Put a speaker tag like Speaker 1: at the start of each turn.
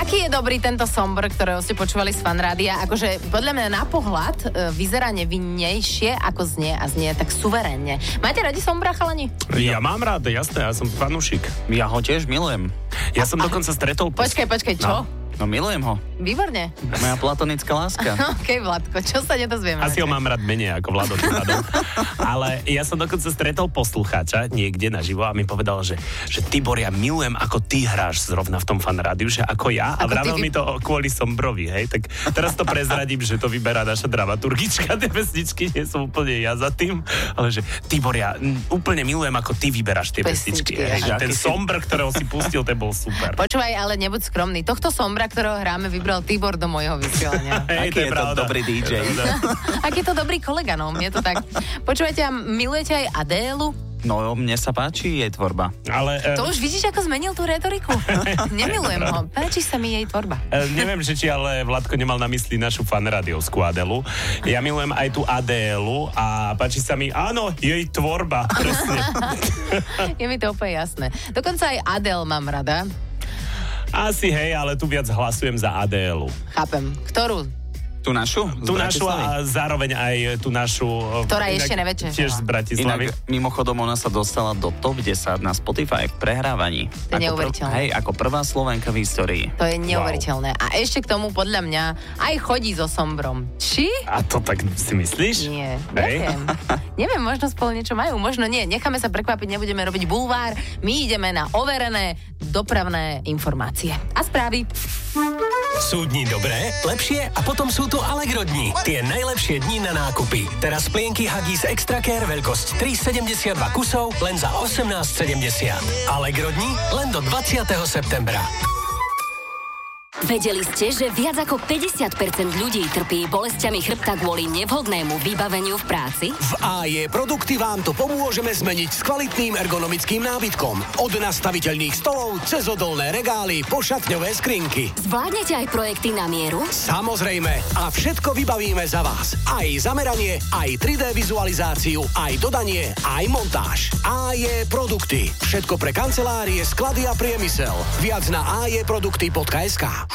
Speaker 1: Aký je dobrý tento sombr, ktorého ste počúvali z Fanrádia? Akože podľa mňa na pohľad vyzerá nevinnejšie, ako znie a znie tak suverénne. Máte radi sombra, chalani?
Speaker 2: Ja mám rád, jasné, ja som fanúšik.
Speaker 3: Ja ho tiež milujem.
Speaker 2: Ja som dokonca stretol...
Speaker 1: Počkaj, čo?
Speaker 3: No milujem ho.
Speaker 1: Výborne.
Speaker 3: Moja platonická láska.
Speaker 1: Okej, Vladko, čo sa nedozvieme?
Speaker 2: Asi ho mám rád menej ako Vlado. Ale ja som dokonca stretol poslucháča niekde naživo a mi povedal, že Tibor, ja milujem, ako ty hráš zrovna v tom Fanrádiu, že ako ja. A vravel mi to kvôli Sombrovi, hej. Tak teraz to prezradím, že to vyberá naša dramaturgička. Tie pesničky nie som úplne ja za tým, ale že Tibor, ja úplne milujem, ako ty vyberáš tie pesničky. Hej. Ten Sombr, ktorého si pustil, ten bol super.
Speaker 1: Počúvaj, ale nebuď skromný. Tohto Sombra, ktorého hráme, vybral Tibor do môjho vysielania.
Speaker 3: Aký je to dobrý DJ.
Speaker 1: Aký je to dobrý kolega, no, je to tak. Počúvajte, a milujete aj Adélu?
Speaker 3: No, mne sa páči jej tvorba.
Speaker 2: Ale,
Speaker 1: to už vidíš, ako zmenil tú retoriku? Nemilujem ho, páči sa mi jej tvorba.
Speaker 2: Neviem, že či ale Vladko nemal na mysli našu fanrádiovskú Adelu. Ja milujem aj tú Adélu a páči sa mi, áno, jej tvorba. Presne.
Speaker 1: Je mi to úplne jasné. Dokonca aj Adel mám rada.
Speaker 2: Asi hej, ale tu viac hlasujem za Adélu.
Speaker 1: Chápem. Ktorú?
Speaker 3: Tú našu?
Speaker 2: Tú našu a zároveň aj tú našu...
Speaker 1: Ktorá je ešte neväčšia.
Speaker 2: Tiež z Bratislavy.
Speaker 3: Inak, mimochodom, ona sa dostala do top 10 na Spotify v prehrávaní.
Speaker 1: To je neuveriteľné.
Speaker 3: Ako prvá Slovenka v histórii.
Speaker 1: To je neuveriteľné. Wow. A ešte k tomu, podľa mňa, aj chodí so Sombrom. Či?
Speaker 2: A to tak si myslíš?
Speaker 1: Nie, neviem. Neviem, možno spolu niečo majú, možno nie. Necháme sa prekvapiť, nebudeme robiť bulvár. My ideme na overené dopravné informácie. A správy.
Speaker 4: Sú dni dobré, lepšie a potom sú tu Allegro dni. Tie najlepšie dni na nákupy. Teraz plienky Huggies Extra Care veľkosť 3,72 kusov len za 18,70. Allegro dni len do 20. septembra.
Speaker 5: Vedeli ste, že viac ako 50% ľudí trpí bolestiami chrbta kvôli nevhodnému vybaveniu v práci?
Speaker 4: V AJ Produkty vám to pomôžeme zmeniť s kvalitným ergonomickým nábytkom. Od nastaviteľných stolov cez odolné regály po šatňové skrinky.
Speaker 5: Zvládnete aj projekty na mieru?
Speaker 4: Samozrejme. A všetko vybavíme za vás. Aj zameranie, aj 3D vizualizáciu, aj dodanie, aj montáž. AJ Produkty. Všetko pre kancelárie, sklady a priemysel. Viac na ajprodukty.sk.